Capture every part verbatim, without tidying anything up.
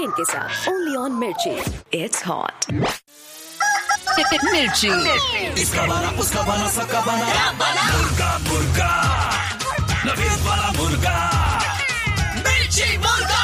नवीन के साथ only on मिर्ची। इट्स हॉट मिर्ची। इसका बना उसका बना सबका बना मुर्गा मुर्गा नवीन वाला मुर्गा मिर्ची मुर्गा।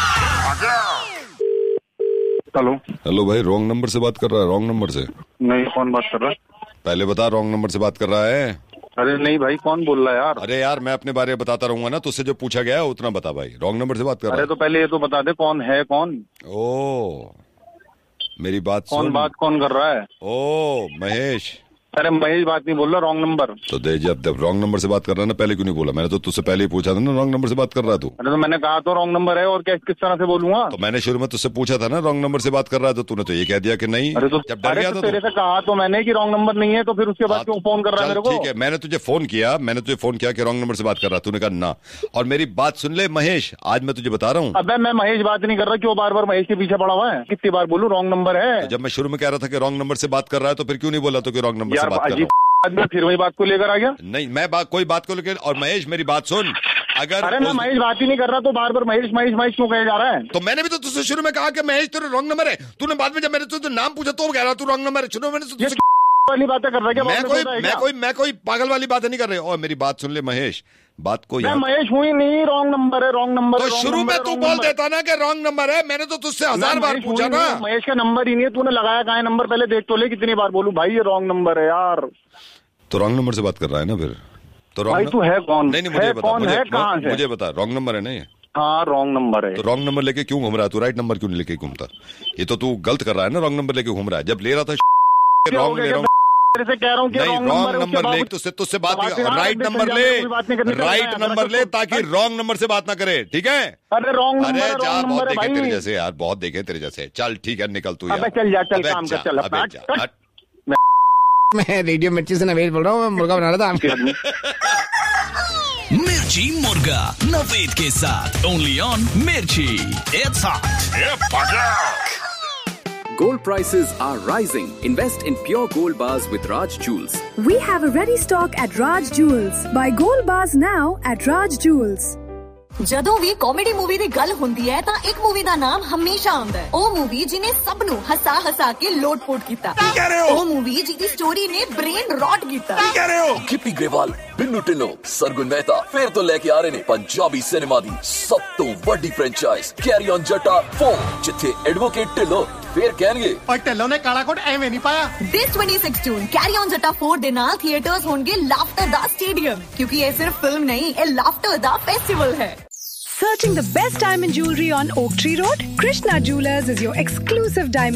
हेलो हेलो भाई, रॉन्ग नंबर से बात कर रहा है। रॉन्ग नंबर से नहीं, कौन बात कर रहा है? पहले बता, रॉन्ग नंबर से बात कर रहा है। अरे नहीं भाई, कौन बोल रहा है यार? अरे यार, मैं अपने बारे में बताता रहूंगा ना, तुझसे जो पूछा गया है उतना बता भाई। रॉन्ग नंबर से बात कर रहा अरे है। तो पहले ये तो बता दे कौन है कौन? ओ मेरी बात कौन सुन। बात कौन कर रहा है? ओ महेश। अरे महेश बात नहीं बोल रहा, रॉन्ग नंबर। तो दे जब जब रॉन्ग नंबर से बात कर रहा है ना, पहले क्यों नहीं बोला? मैंने तो तुझसे पहले ही पूछा था ना, रॉन्ग नंबर से बात कर रहा है तू। अरे तो मैंने कहा तो रॉन्ग नंबर है, और क्या किस तरह से बोलूंगा? तो मैंने शुरू में तुझसे पूछा था ना, रॉन्ग नंबर से बात कर रहा है, तो तूने तो ये कह दिया कि नहीं। अरे तो जब डर अरे गया तो था तेरे से कहा तो मैंने कि रॉन्ग नंबर नहीं है, तो फिर उसके बाद क्यों फोन कर रहा है मेरे को? ठीक है, मैंने तुझे फोन किया, मैंने तुझे फोन किया कि रॉन्ग नंबर से बात कर रहा, तूने कहा ना। और मेरी बात सुन ले महेश, आज मैं तुझे बता रहा हूँ। अबे मैं महेश बात नहीं कर रहा, क्यों बार बार महेश के पीछे पड़ा हुआ है? कितनी बार बोलूं रॉन्ग नंबर है? जब मैं शुरू में कह रहा था कि रॉन्ग नंबर से बात कर रहा है, तो फिर क्यों नहीं बोला तो कि रॉन्ग नंबर से बात कर रहा हूँ? मैं फिर वही बात को लेकर आ गया। नहीं, मैं बात कोई बात को लेकर। और महेश मेरी बात सुन, अगर अरे मैं महेश बात ही नहीं कर रहा, तो बार बार महेश महेश महेश क्यों कहे जा रहा है? तो मैंने भी तो तुझसे शुरू में कहा कि महेश तेरा रॉन्ग नंबर है। तूने बाद में जब मैंने तुझे नाम पूछा तो कह रहा तू रॉन्ग नंबर है। शुरू में मैंने तुझसे वाली बातें कर रहा है क्या? मैं कोई मैं कोई मैं कोई पागल वाली बात नहीं कर रही। और मेरी बात सुन ले महेश, बात को मैं महेश हूँ ही नहीं, रॉन्ग नंबर है, रॉन्ग नंबर। तो शुरू में तू बोल देता ना कि रॉन्ग नंबर है। मैंने तो तुझसे हजार बार पूछा ना। महेश का नंबर ही नहीं है, तूने लगाया कहाँ है नंबर? पहले देख तो ले, कितनी बार बोलूं भाई ये रॉन्ग नंबर है यार। तो रॉन्ग नंबर से बात कर रहा है ना फिर? तो भाई तू है कौन? नहीं नहीं, मुझे बता, कौन है, कहाँ से? मुझे बता, रॉन्ग नंबर है ना ये? हाँ रॉन्ग नंबर है। तो रॉन्ग नंबर लेके क्यों घूम रहा है तू? राइट नंबर क्यों नहीं लेके घूमता? ये तो तू गलत कर रहा है ना, रॉन्ग नंबर लेके घूम रहा है। जब ले रहा था रॉन्ग ले रहा हूँ, तेरे से कह रहा हूँ कि नहीं रॉन्ग नंबर ले, तुझसे तुझसे बात नहीं। राइट नंबर ले, राइट नंबर ले, ताकि रॉन्ग नंबर से बात ना करे, ठीक है? अरे रॉन्ग अरे नंबर, जा, बहुत देखे तेरे भाई जैसे यार, बहुत देखे तेरे जैसे। चल ठीक है, निकल तू यार। अबे चल जा, चल काम कर, चल अबे अपना जा, हट। मैं रेडियो मिर्ची से नवेद बोल रहा हूँ, मैं मुर्गा बना रहा था। मिर्ची मुर्गा नवेद के साथ ओनली ऑन मिर्ची। It's hot. Gold prices are rising. Invest in pure gold bars with Raj Jewels. We have a ready stock at Raj Jewels. Buy gold bars now at Raj Jewels. ਜਦੋਂ ਵੀ comedy movie ਦੀ ਗੱਲ ਹੁੰਦੀ ਹੈ ਤਾਂ ਇੱਕ movie ਦਾ ਨਾਮ ਹਮੇਸ਼ਾ ਆਉਂਦਾ ਹੈ। ਉਹ ਮੂਵੀ ਜਿਹਨੇ ਸਭ ਨੂੰ ਹਸਾ ਹਸਾ ਕੇ ਲੋਟ-ਪੋਟ ਕੀਤਾ। ਕੀ ਕਹਿ ਰਹੇ ਹੋ? ਉਹ ਮੂਵੀ ਜਿਹਦੀ ਸਟੋਰੀ ਨੇ ਬ੍ਰੇਨ ਰॉट ਕੀਤਾ। ਕੀ ਕਹਿ ਰਹੇ ਹੋ? ਗਿੱਪੀ ਗਰੇਵਾਲ, ਬਿੰਨੂ ਢਿੱਲੋਂ, ਸਰਗੁਣ ਮਹਿਤਾ ਫਿਰ ਤੋਂ ਲੈ ਕੇ ਆ ਰਹੇ ਨੇ ਪੰਜਾਬੀ ਸਿਨੇਮਾ ਦੀ ਸਭ ਤੋਂ ਵੱਡੀ franchise carry on Jatta four, ਜਿੱਥੇ ਐਡਵੋਕੇਟ ਢਿੱਲੋਂ ਫੇਰ ਕਹਿਣਗੇ और ਢਿੱਲੋਂ ਨੇ ਕਾਲਾ ਕੋਟ ਐਵੇਂ ਨਹੀਂ ਪਾਇਆ। This twenty sixteen carry on Jatta four ਦੇ ਨਾਲ ਥੀਏਟਰਸ ਹੋਣਗੇ ਲਾਫਟਰ ਦਾ ਸਟੇਡੀਅਮ, ਕਿਉਂਕਿ ਇਹ ਸਿਰਫ ਫਿਲਮ ਨਹੀਂ, ਇਹ ਲਾਫਟਰ ਦਾ ਫੈਸਟੀਵਲ ਹੈ। Searching the best diamond jewelry on Oak Tree Road? Krishna Jewelers is your exclusive diamond